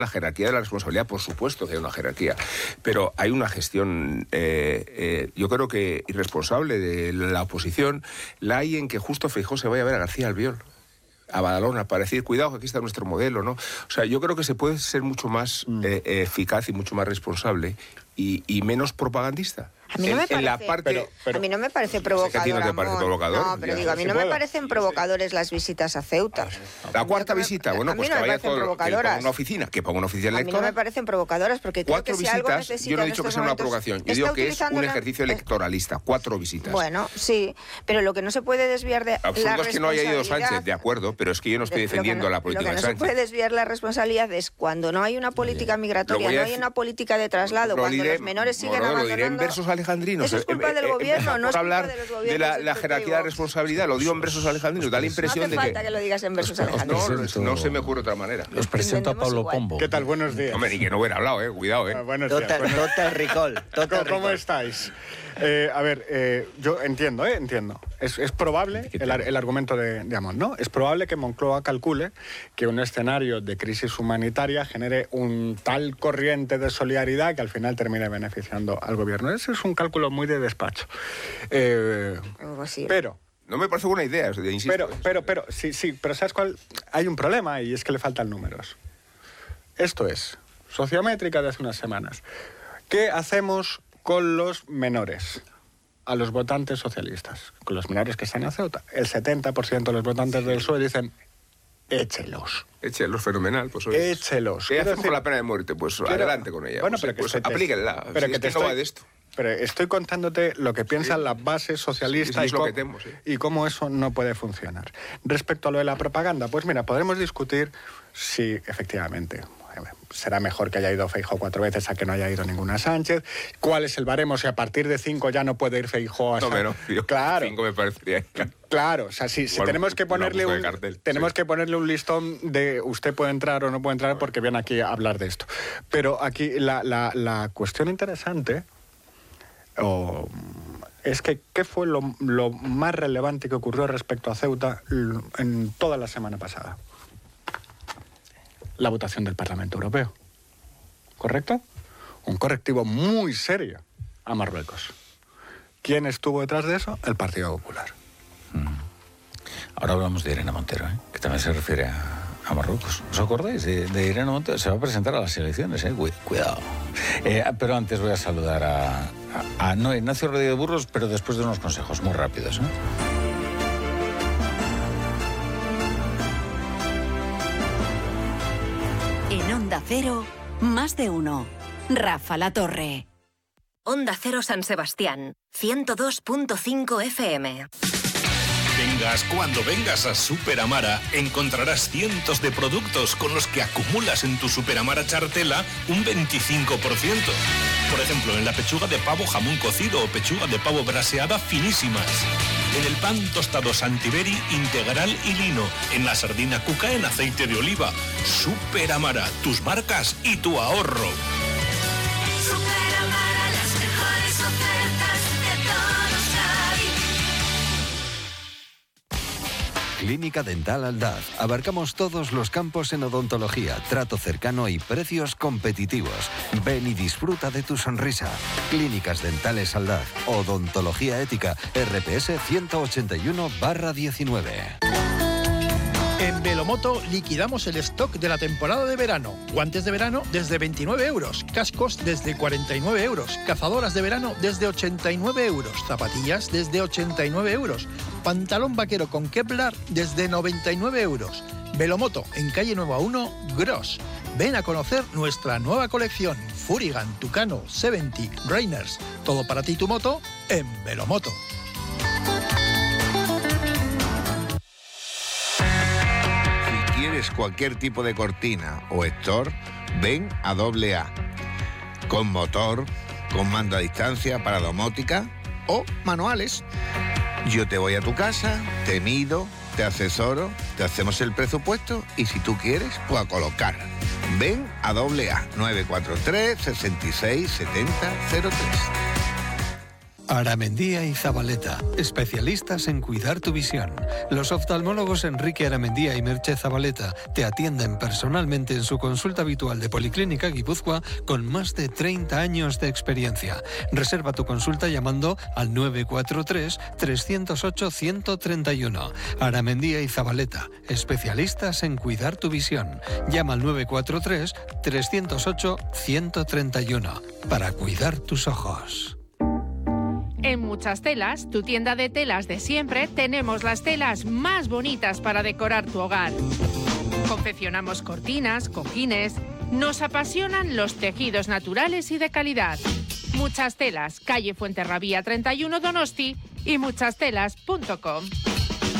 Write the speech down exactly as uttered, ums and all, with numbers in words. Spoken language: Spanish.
La jerarquía de la responsabilidad, por supuesto que hay una jerarquía, pero hay una gestión, eh, eh, yo creo que irresponsable de la oposición, la hay en que justo Feijóo se vaya a ver a García Albiol, a Badalona, para decir, cuidado, que aquí está nuestro modelo, ¿no? O sea, yo creo que se puede ser mucho más eh, eficaz y mucho más responsable y, y menos propagandista. A mí no me en, parece, en la parte... pero, pero, a mí no me parece provocador. ¿A ti no te parece provocador? No, pero digo, a mí no me parecen provocadores las visitas a Ceuta. La cuarta visita, bueno, pues que vaya con una oficina, que ponga una oficina electoral. A mí no me parecen provocadoras porque creo cuatro que si visitas, algo necesita yo no he dicho que sea una provocación, yo digo que es un ejercicio electoralista, cuatro visitas. Bueno, sí, pero lo que no se puede desviar de Absurdo la es que no haya ido Sánchez, de acuerdo, pero es que yo no estoy defendiendo la política de Sánchez. Lo que no se puede desviar la responsabilidad es cuando no hay una política migratoria, no hay una política de traslado, cuando los menores siguen abandonando... Lo diré en versos alejandrinos. Eso es culpa del gobierno, no es culpa hablar de los de gobiernos. la, la jerarquía de responsabilidad, lo digo en versos alejandrinos, da la impresión de que... No hace falta que lo digas en versos alejandrinos. No, no se me ocurre otra manera. Os presento a Pablo Pombo. ¿Qué tal? Buenos días. Hombre, ni que no hubiera hablado, eh, cuidado, eh. Ah, buenos días. Total, buenos... total Ricol. Total ¿Cómo Ricol. estáis? Eh, a ver, eh, yo entiendo, eh, entiendo. Es, es probable, el, el argumento de, de Amón, ¿no? Es probable que Moncloa calcule que un escenario de crisis humanitaria genere un tal corriente de solidaridad que al final termine beneficiando al gobierno. Ese es un cálculo muy de despacho. Eh, pero... No me parece buena idea, insisto. Pero, pero, pero, sí, sí, pero ¿sabes cuál? Hay un problema y es que le faltan números. Esto es, sociométrica de hace unas semanas. ¿Qué hacemos con los menores? A los votantes socialistas, con los menores que están en Ceuta. El setenta por ciento de los votantes del P S O E dicen, échelos. Échelos, fenomenal. Pues, échelos. ¿Qué hacemos con la pena de muerte? Pues quiero... adelante con ella. Bueno, pues, pero que pues te... aplíquenla. Pero si que es te que estoy... no va de esto. Pero estoy contándote lo que piensan sí. las bases socialistas sí, sí, y, cómo, que temo, sí. y cómo eso no puede funcionar. Respecto a lo de la propaganda, pues mira, podremos discutir si efectivamente será mejor que haya ido Feijóo cuatro veces a que no haya ido ninguna Sánchez. ¿Cuál es el baremo? Si a partir de cinco ya no puede ir Feijóo a no, Sánchez. No, yo, claro. Cinco me parecería... Claro, o sea, si, si tenemos que ponerle un tenemos sí. que ponerle un listón de usted puede entrar o no puede entrar porque viene aquí a hablar de esto. Pero aquí la, la, la cuestión interesante oh, es que qué fue lo, lo más relevante que ocurrió respecto a Ceuta en toda la semana pasada. La votación del Parlamento Europeo. ¿Correcto? Un correctivo muy serio a Marruecos. ¿Quién estuvo detrás de eso? El Partido Popular. Mm. Ahora hablamos de Irene Montero, ¿eh? Que también se refiere a, a Marruecos. ¿Os acordáis de, de Irene Montero? Se va a presentar a las elecciones, ¿eh? Cuidado. Eh, pero antes voy a saludar a, a, a no, Ignacio Rodríguez Burgos, pero después de unos consejos muy rápidos, ¿eh? En Onda Cero, más de uno. Rafa La Torre. Onda Cero San Sebastián, ciento dos punto cinco F M. Vengas cuando vengas a Superamara, encontrarás cientos de productos con los que acumulas en tu Superamara chartela un veinticinco por ciento. Por ejemplo, en la pechuga de pavo jamón cocido o pechuga de pavo braseada finísimas. En el pan tostado Santiberi integral y lino. En la sardina cuca en aceite de oliva. Superamara, tus marcas y tu ahorro. Superamara, las mejores ofertas de todos Javi. Clínica Dental Aldaz. Abarcamos todos los campos en odontología, trato cercano y precios competitivos. Ven y disfruta de tu sonrisa. Clínicas Dentales Aldaz. Odontología ética. R P S ciento ochenta y uno barra diecinueve. En Velomoto liquidamos el stock de la temporada de verano. Guantes de verano desde veintinueve euros, cascos desde cuarenta y nueve euros, cazadoras de verano desde ochenta y nueve euros, zapatillas desde ochenta y nueve euros, pantalón vaquero con Kevlar desde noventa y nueve euros. Velomoto, en calle Nueva uno, Gros. Ven a conocer nuestra nueva colección, Furigan, Tucano, setenta, Rainers. Todo para ti y tu moto en Velomoto. ¿Quieres cualquier tipo de cortina o store? Ven a doble A. Con motor, con mando a distancia para domótica o manuales. Yo te voy a tu casa, te mido, te asesoro, te hacemos el presupuesto y si tú quieres, pues a colocar. Ven a doble A. nueve cuatro tres, seis seis, siete cero cero tres. Aramendía y Zabaleta, especialistas en cuidar tu visión. Los oftalmólogos Enrique Aramendía y Merche Zabaleta te atienden personalmente en su consulta habitual de Policlínica Guipúzcoa con más de treinta años de experiencia. Reserva tu consulta llamando al nueve cuatro tres, tres cero ocho, uno tres uno. Aramendía y Zabaleta, especialistas en cuidar tu visión. Llama al nueve cuatro tres, tres cero ocho, uno tres uno para cuidar tus ojos. En Muchas Telas, tu tienda de telas de siempre, tenemos las telas más bonitas para decorar tu hogar. Confeccionamos cortinas, cojines. Nos apasionan los tejidos naturales y de calidad. Muchas Telas, calle Fuenterrabía treinta y uno Donosti y muchas telas punto com.